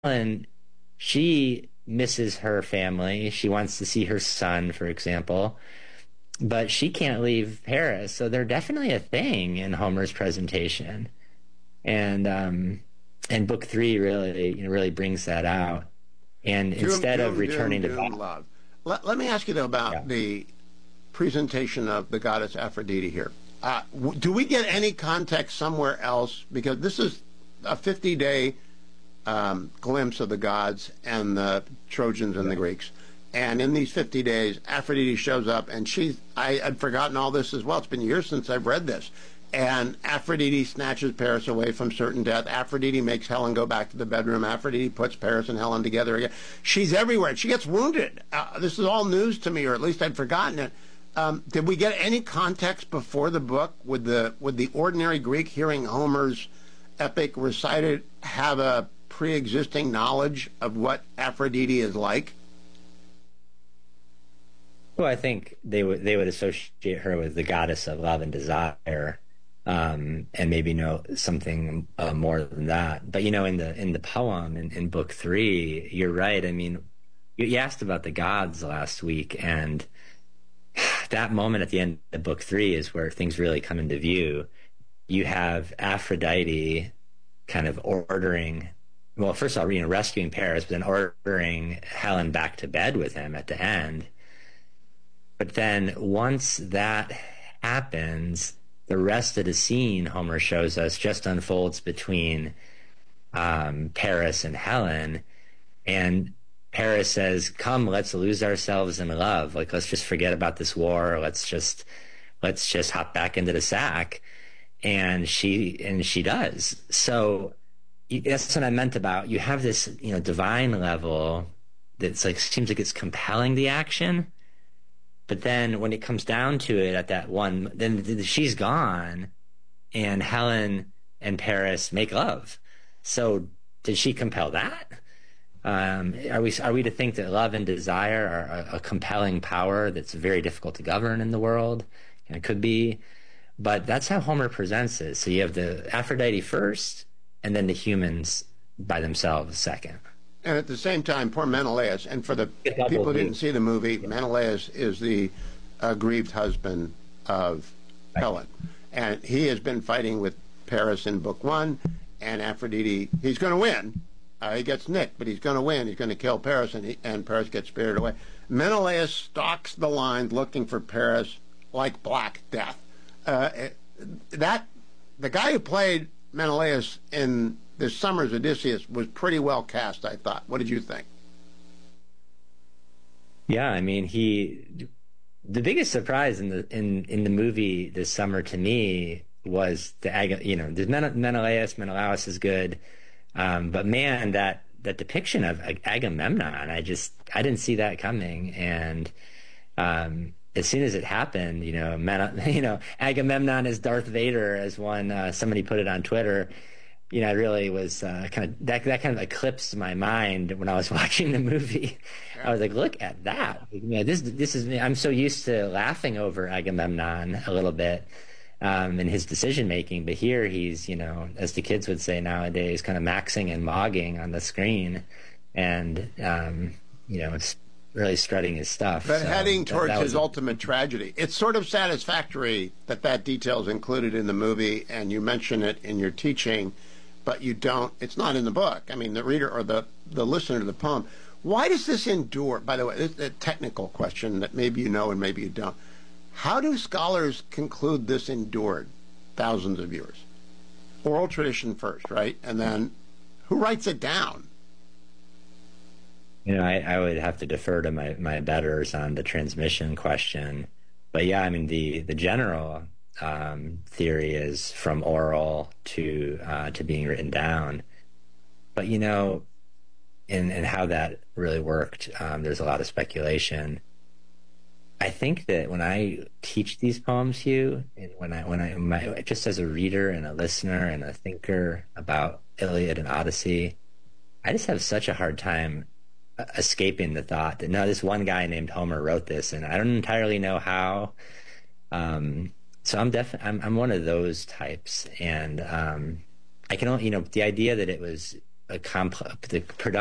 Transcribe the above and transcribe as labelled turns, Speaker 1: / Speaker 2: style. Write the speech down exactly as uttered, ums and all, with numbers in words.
Speaker 1: Helen, she misses her family. She wants to see her son, for example, but she can't leave Paris. So they're definitely a thing in Homer's presentation. And um, and book three really, you know, really brings that out. And
Speaker 2: Doom,
Speaker 1: instead of
Speaker 2: doom, doom,
Speaker 1: returning to
Speaker 2: doom,
Speaker 1: battle,
Speaker 2: love. Let, let me ask you, though,
Speaker 1: yeah.
Speaker 2: about the presentation of the goddess Aphrodite here. Uh, w- do we get any context somewhere else? Because this is a fifty-day um, glimpse of the gods and the Trojans and the Greeks. And in these fifty days, Aphrodite shows up, and she's, I had forgotten all this as well. It's been years since I've read this. And Aphrodite snatches Paris away from certain death. Aphrodite makes Helen go back to the bedroom. Aphrodite puts Paris and Helen together again. She's everywhere. She gets wounded. Uh, this is all news to me, or at least I'd forgotten it. Um, did we get any context before the book? Would the would the ordinary Greek hearing Homer's epic recited have a pre-existing knowledge of what Aphrodite is like?
Speaker 1: Well, I think they would they would associate her with the goddess of love and desire, um, and maybe know something uh, more than that. But you know, in the in the poem in, in book three, you're right. I mean, you, you asked about the gods last week, and that moment at the end of book three is where things really come into view. You have Aphrodite kind of ordering, well, first of all, you know, rescuing Paris, but then ordering Helen back to bed with him at the end. But then once that happens, the rest of the scene, Homer shows us, just unfolds between um, Paris and Helen. And Paris says, come, let's lose ourselves in love. Like, let's just forget about this war. Let's just, let's just hop back into the sack. And she, and she does. So that's what I meant about, you have this, you know, divine level that's like, seems like it's compelling the action. But then when it comes down to it at that one, then she's gone and Helen and Paris make love. So did she compel that? Um, are we are we to think that love and desire are a, a compelling power that's very difficult to govern in the world? And it could be, but that's how Homer presents it. So you have the Aphrodite first, and then the humans by themselves second.
Speaker 2: And at the same time, poor Menelaus, and for the people who didn't see the movie, yeah. Menelaus is the uh, grieved husband of right. Helen. And he has been fighting with Paris in book one, and Aphrodite, he's going to win. Uh, he gets nicked, but he's going to win. He's going to kill Paris, and, he, and Paris gets spirited away. Menelaus stalks the lines looking for Paris like Black Death. Uh, that the guy who played Menelaus in this summer's Odysseus was pretty well cast, I thought. What did you think?
Speaker 1: Yeah, I mean, he. The biggest surprise in the in, in the movie this summer to me was the you know the Menelaus. Menelaus is good, um, but man, that that depiction of Agamemnon, I just I didn't see that coming, and um, as soon as it happened, you know, Men, you know, Agamemnon is Darth Vader, as one uh, somebody put it on Twitter. You know, it really was uh, kind of that that kind of eclipsed my mind when I was watching the movie. Yeah. I was like, look at that. You know, this this is I'm so used to laughing over Agamemnon a little bit um, in his decision making, but here he's, you know, as the kids would say nowadays, kind of maxing and mogging on the screen, and um, you know, it's really strutting his stuff.
Speaker 2: But
Speaker 1: so
Speaker 2: heading
Speaker 1: that,
Speaker 2: towards
Speaker 1: that
Speaker 2: his
Speaker 1: a...
Speaker 2: ultimate tragedy. It's sort of satisfactory that that detail is included in the movie, and you mention it in your teaching. But you don't, it's not in the book. I mean, the reader or the, the listener to the poem. Why does this endure? By the way, it's a technical question that maybe you know and maybe you don't. How do scholars conclude this endured thousands of years? Oral tradition first, right? And then who writes it down?
Speaker 1: You know, I, I would have to defer to my, my betters on the transmission question. But yeah, I mean, the, the general Um, theory is from oral to uh, to being written down, but you know, in in how that really worked, um, there's a lot of speculation. I think that when I teach these poems, Hugh, and when I when I my, just as a reader and a listener and a thinker about Iliad and Odyssey, I just have such a hard time escaping the thought that no, this one guy named Homer wrote this, and I don't entirely know how. Um, So I'm definitely I'm I'm one of those types, and um, I can only you know the idea that it was a complex the production